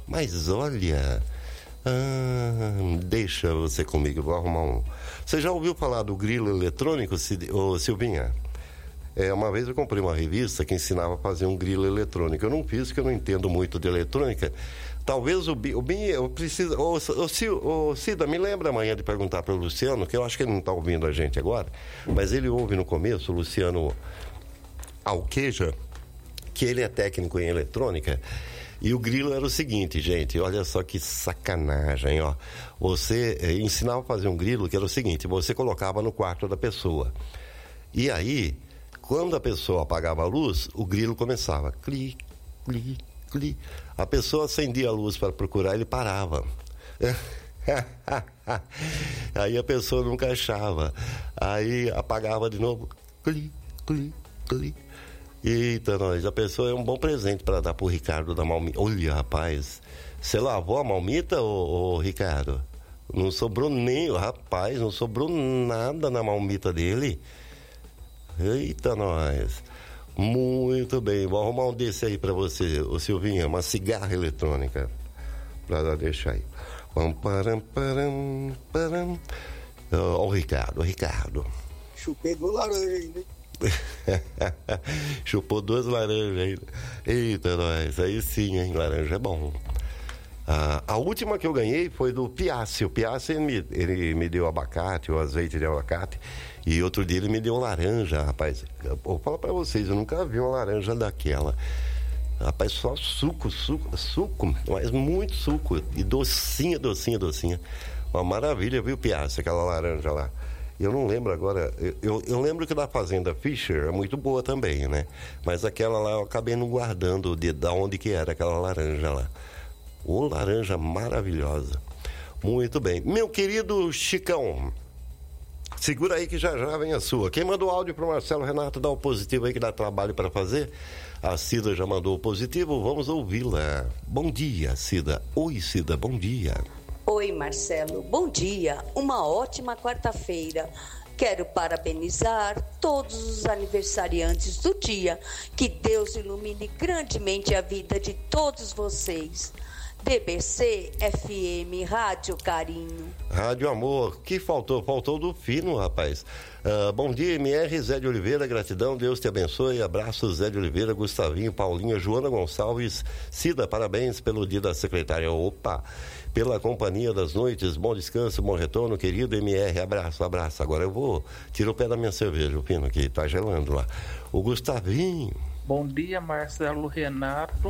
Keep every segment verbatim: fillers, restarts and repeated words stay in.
Mas olha, ah, deixa você comigo, vou arrumar um. Você já ouviu falar do grilo eletrônico, ô Silvinha? É, uma vez eu comprei uma revista que ensinava a fazer um grilo eletrônico. Eu não fiz, porque eu não entendo muito de eletrônica. Talvez o Bi, o Bi eu preciso... Ô, ô, ô, Cida, me lembra amanhã de perguntar para o Luciano, que eu acho que ele não está ouvindo a gente agora, mas ele ouve no começo, o Luciano Alqueja, que ele é técnico em eletrônica. E o grilo era o seguinte, gente, olha só que sacanagem, ó. Você eh, ensinava a fazer um grilo que era o seguinte, você colocava no quarto da pessoa. E aí, quando a pessoa apagava a luz, o grilo começava, cli, cli, cli. A pessoa acendia a luz para procurar, ele parava. Aí a pessoa nunca achava. Aí apagava de novo, cli, cli, cli. Eita, nós, a pessoa é um bom presente para dar pro Ricardo da Malmita. Olha, rapaz, você lavou a Malmita, ô, ô Ricardo? Não sobrou nem, rapaz, não sobrou nada na Malmita dele. Eita, nós. Muito bem, vou arrumar um desse aí pra você, ô Silvinha, uma cigarra eletrônica. Pra deixar aí. Pam, param, param, param. Ó, o Ricardo, o Ricardo. Chupei duas laranjas ainda. Chupou duas laranjas ainda. Eita, nós, aí sim, hein? Laranja é bom. Ah, a última que eu ganhei foi do Piassi. O Piassi, ele me, ele me deu abacate, o azeite de abacate. E outro dia ele me deu laranja, rapaz. Eu vou falar pra vocês, eu nunca vi uma laranja daquela. Rapaz, só suco, suco, suco, mas muito suco. E docinha, docinha, docinha. Uma maravilha, viu, Piassi, aquela laranja lá. Eu não lembro agora, eu, eu lembro que da Fazenda Fischer é muito boa também, né? Mas aquela lá eu acabei não guardando de, de onde que era aquela laranja lá. Ô, laranja maravilhosa. Muito bem. Meu querido Chicão, segura aí que já já vem a sua. Quem mandou áudio pro Marcelo Renato, dá o positivo aí que dá trabalho para fazer. A Cida já mandou o positivo, vamos ouvi-la. Bom dia, Cida. Oi, Cida, bom dia. Oi, Marcelo, bom dia, uma ótima quarta-feira. Quero parabenizar todos os aniversariantes do dia. Que Deus ilumine grandemente a vida de todos vocês. D B C F M, Rádio Carinho. Rádio Amor, que faltou? Faltou do fino, rapaz. Uh, bom dia, M R, Zé de Oliveira, gratidão, Deus te abençoe. Abraços, Zé de Oliveira, Gustavinho, Paulinha, Joana Gonçalves, Cida, parabéns pelo dia da secretária. Opa, pela companhia das noites, bom descanso, bom retorno, querido M R, abraço, abraço. Agora eu vou, tira o pé da minha cerveja, o fino, que tá gelando lá. O Gustavinho. Bom dia, Marcelo Renato.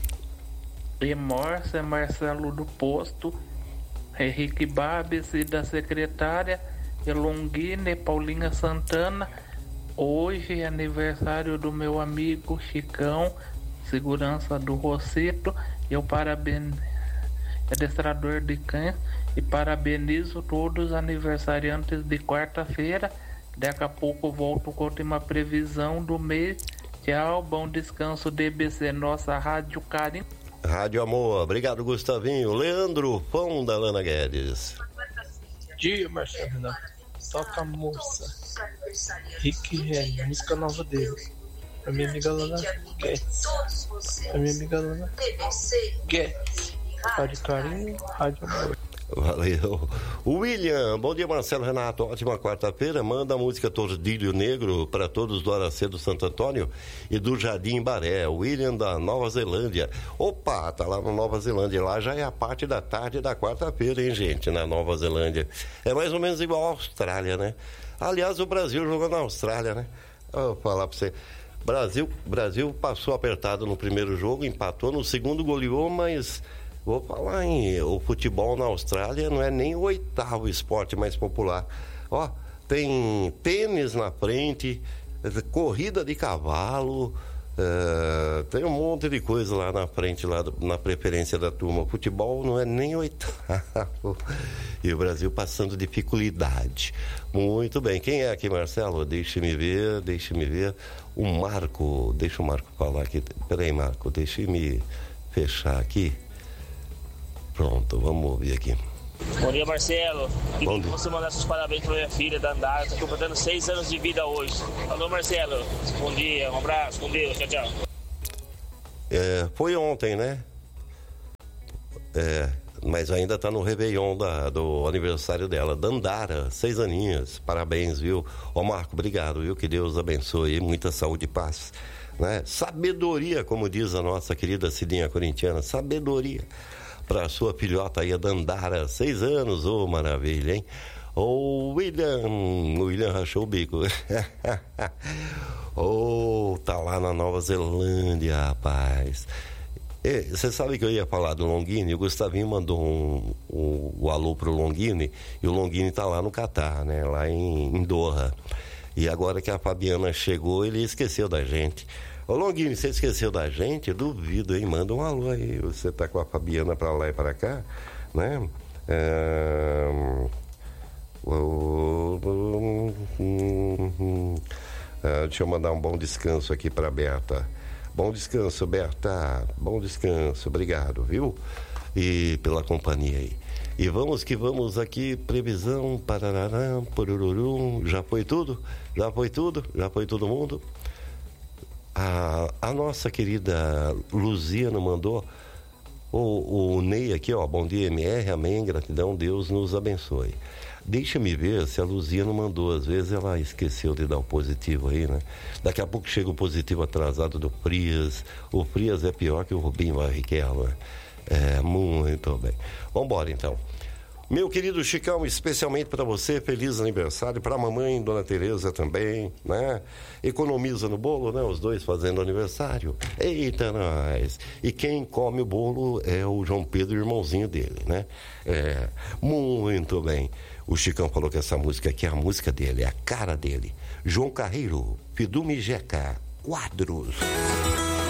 Emorça, Marcelo do Posto, Henrique Babes e da secretária, Elongine, Paulinha Santana. Hoje é aniversário do meu amigo Chicão, segurança do Rosito. Eu parabenizo, adestrador de cães, e parabenizo todos os aniversariantes de quarta-feira. Daqui a pouco volto com uma previsão do mês. Tchau, bom descanso, D B C, nossa Rádio Carinho. Rádio Amor, obrigado, Gustavinho. Leandro, pão da Lana Guedes. Dia, Marcelo Renato. Toca a moça. Rick Renner, música nova dele. A minha amiga Lana Guedes. A minha amiga Lana Guedes. Rádio Carinho, Rádio Amor. Valeu. William, bom dia, Marcelo Renato, ótima quarta-feira. Manda a música Tordilho Negro para todos do Aracê do Santo Antônio e do Jardim Baré. William da Nova Zelândia. Opa, tá lá na Nova Zelândia. Lá já é a parte da tarde da quarta-feira, hein, gente, na Nova Zelândia. É mais ou menos igual à Austrália, né? Aliás, o Brasil jogou na Austrália, né? Eu vou falar pra você. Brasil, Brasil passou apertado no primeiro jogo, empatou, no segundo goleou, mas... Vou falar em o futebol na Austrália não é nem o oitavo esporte mais popular. Ó, tem tênis na frente, corrida de cavalo, uh, tem um monte de coisa lá na frente, lá na preferência da turma. O futebol não é nem oitavo. E o Brasil passando dificuldade. Muito bem. Quem é aqui, Marcelo? Deixe-me ver, deixe-me ver. O Marco, deixa o Marco falar aqui. Peraí, Marco, deixe-me fechar aqui. Pronto, vamos ouvir aqui. Bom dia, Marcelo. Bom Queria que você mandasse os parabéns para minha filha, Dandara, está completando seis anos de vida hoje. Alô, Marcelo. Bom dia, um abraço, com Deus, tchau, tchau. É, foi ontem, né? É, mas ainda está no Réveillon da, do aniversário dela. Dandara, seis aninhos, parabéns, viu? Ô Marco, obrigado, viu? Que Deus abençoe, muita saúde e paz, né? Sabedoria, como diz a nossa querida Cidinha Corintiana, sabedoria para a sua filhota aí, a Dandara, seis anos, ô oh, maravilha, hein? Ô, oh, William, o William rachou o bico. Ô, oh, tá lá na Nova Zelândia, rapaz. Você sabe que eu ia falar do Longini? O Gustavinho mandou um, um, um alô pro Longini, e o Longini tá lá no Catar, né? Lá em, em Doha. E agora que a Fabiana chegou, ele esqueceu da gente. Ô Longini, você esqueceu da gente? Duvido, hein? Manda um alô aí. Você tá com a Fabiana pra lá e pra cá, né? É... É, deixa eu mandar um bom descanso aqui pra Berta. Bom descanso, Berta. Bom descanso, obrigado, viu? E pela companhia aí. E vamos que vamos aqui, previsão, parararã, purururum. Já foi tudo? Já foi tudo? Já foi todo mundo? A, a nossa querida Luziana mandou o, o Ney aqui, ó. Bom dia, M R, amém, gratidão, Deus nos abençoe. Deixa-me ver se a Luzia não mandou. Às vezes ela esqueceu de dar o positivo aí, né? Daqui a pouco chega o positivo atrasado do Frias. O Frias é pior que o Rubinho Barrichello, né? É, muito bem. Vamos embora, então. Meu querido Chicão, especialmente para você, feliz aniversário. Para a mamãe, Dona Tereza também, né? Economiza no bolo, né? Os dois fazendo aniversário. Eita, nós! E quem come o bolo é o João Pedro, irmãozinho dele, né? É, muito bem. O Chicão falou que essa música aqui é a música dele, é a cara dele. João Carreiro, Fidume Jeca, Quadros.